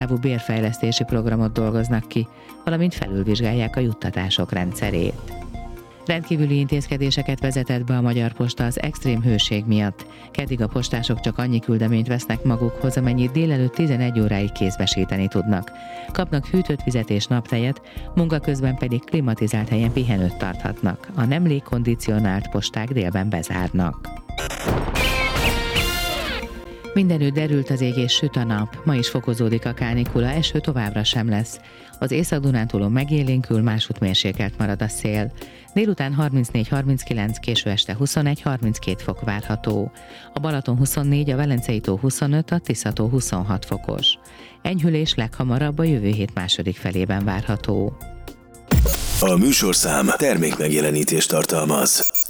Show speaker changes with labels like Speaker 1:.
Speaker 1: távú bérfejlesztési programot dolgoznak ki, valamint felülvizsgálják a juttatások rendszerét. Rendkívüli intézkedéseket vezetett be a Magyar Posta az extrém hőség miatt. Keddig a postások csak annyi küldeményt vesznek magukhoz, amennyit délelőtt 11 óráig kézbesíteni tudnak. Kapnak hűtött vizet és naptejet, munka közben pedig klimatizált helyen pihenőt tarthatnak. A nem légkondicionált posták délben bezárnak. Mindenütt derült az ég és süt a nap, ma is fokozódik a kánikula, eső továbbra sem lesz. Az Észak-Dunántúlon megélénkül, másút mérsékelt marad a szél. Délután 34-39, késő este 21-32 fok várható. A Balaton 24, a Velencei-tó 25, a Tisza-tó 26 fokos. Enyhülés leghamarabb a jövő hét második felében várható.
Speaker 2: A műsorszám termékmegjelenítést tartalmaz.